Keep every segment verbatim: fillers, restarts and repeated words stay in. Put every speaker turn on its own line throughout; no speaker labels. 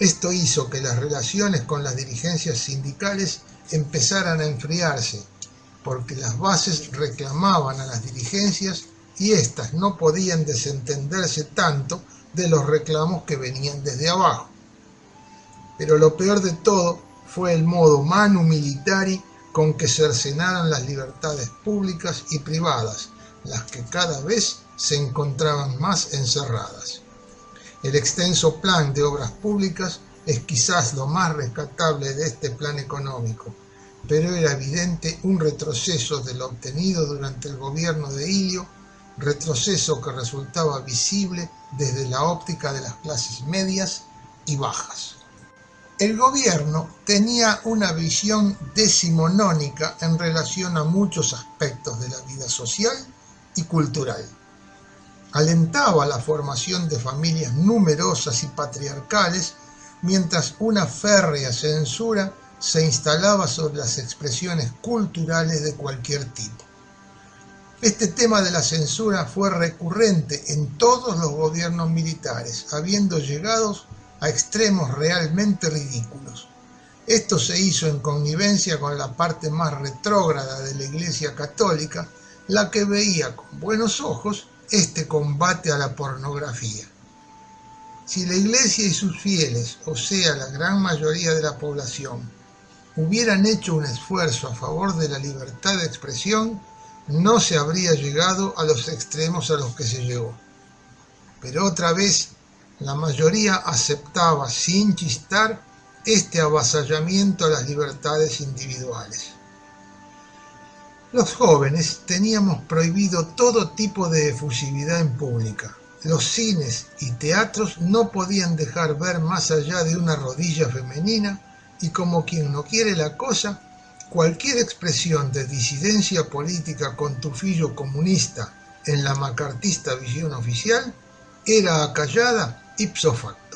Esto hizo que las relaciones con las dirigencias sindicales empezaran a enfriarse, porque las bases reclamaban a las dirigencias y éstas no podían desentenderse tanto de los reclamos que venían desde abajo. Pero lo peor de todo fue el modo manu militari con que cercenaron las libertades públicas y privadas, las que cada vez se encontraban más encerradas. El extenso plan de obras públicas es quizás lo más rescatable de este plan económico, pero era evidente un retroceso de lo obtenido durante el gobierno de Ilio, retroceso que resultaba visible desde la óptica de las clases medias y bajas. El gobierno tenía una visión decimonónica en relación a muchos aspectos de la vida social y cultural. Alentaba la formación de familias numerosas y patriarcales, mientras una férrea censura se instalaba sobre las expresiones culturales de cualquier tipo. Este tema de la censura fue recurrente en todos los gobiernos militares, habiendo llegado a extremos realmente ridículos. Esto se hizo en connivencia con la parte más retrógrada de la Iglesia Católica, la que veía con buenos ojos este combate a la pornografía. Si la Iglesia y sus fieles, o sea, la gran mayoría de la población, hubieran hecho un esfuerzo a favor de la libertad de expresión, no se habría llegado a los extremos a los que se llegó. Pero otra vez, la mayoría aceptaba sin chistar este avasallamiento a las libertades individuales. Los jóvenes teníamos prohibido todo tipo de efusividad en pública. Los cines y teatros no podían dejar ver más allá de una rodilla femenina y, como quien no quiere la cosa, cualquier expresión de disidencia política con tufillo comunista en la macartista visión oficial era acallada ipso facto.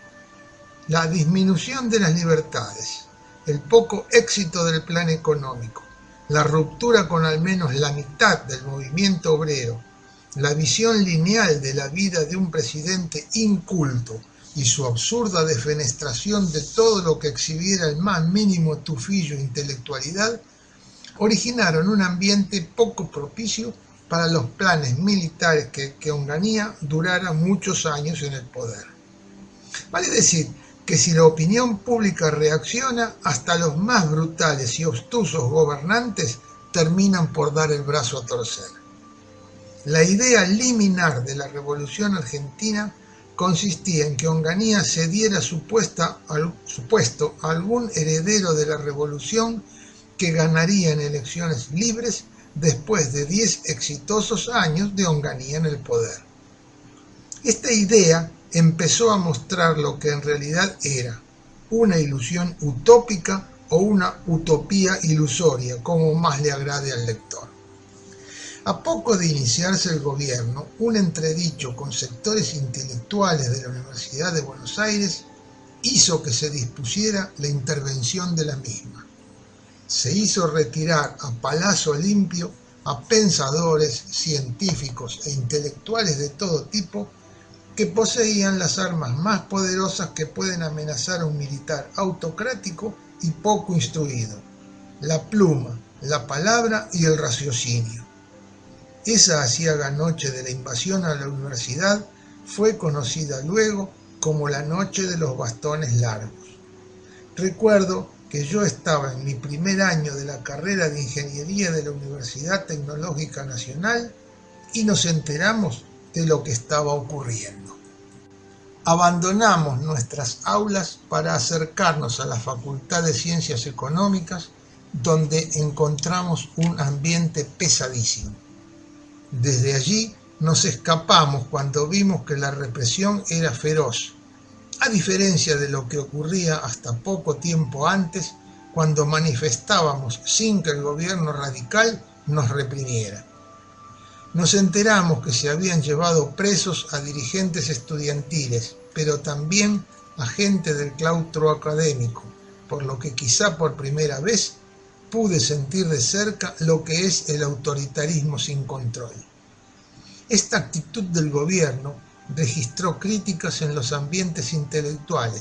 La disminución de las libertades, el poco éxito del plan económico, la ruptura con al menos la mitad del movimiento obrero, la visión lineal de la vida de un presidente inculto y su absurda defenestración de todo lo que exhibiera el más mínimo tufillo e intelectualidad, originaron un ambiente poco propicio para los planes militares que, que Onganía durara muchos años en el poder. Vale decir que si la opinión pública reacciona, hasta los más brutales y obtusos gobernantes terminan por dar el brazo a torcer. La idea liminar de la Revolución Argentina consistía en que Onganía cediera su, puesta, al, su puesto a algún heredero de la revolución que ganaría en elecciones libres después de diez exitosos años de Onganía en el poder. Esta idea empezó a mostrar lo que en realidad era una ilusión utópica o una utopía ilusoria, como más le agrade al lector. A poco de iniciarse el gobierno, un entredicho con sectores intelectuales de la Universidad de Buenos Aires hizo que se dispusiera la intervención de la misma. Se hizo retirar a palazo limpio a pensadores, científicos e intelectuales de todo tipo que poseían las armas más poderosas que pueden amenazar a un militar autocrático y poco instruido: la pluma, la palabra y el raciocinio. Esa aciaga noche de la invasión a la universidad fue conocida luego como la noche de los bastones largos. Recuerdo que yo estaba en mi primer año de la carrera de Ingeniería de la Universidad Tecnológica Nacional y nos enteramos de lo que estaba ocurriendo. Abandonamos nuestras aulas para acercarnos a la Facultad de Ciencias Económicas, donde encontramos un ambiente pesadísimo. Desde allí nos escapamos cuando vimos que la represión era feroz, a diferencia de lo que ocurría hasta poco tiempo antes, cuando manifestábamos sin que el gobierno radical nos reprimiera. Nos enteramos que se habían llevado presos a dirigentes estudiantiles, pero también a gente del claustro académico, por lo que quizá por primera vez pude sentir de cerca lo que es el autoritarismo sin control. Esta actitud del gobierno registró críticas en los ambientes intelectuales,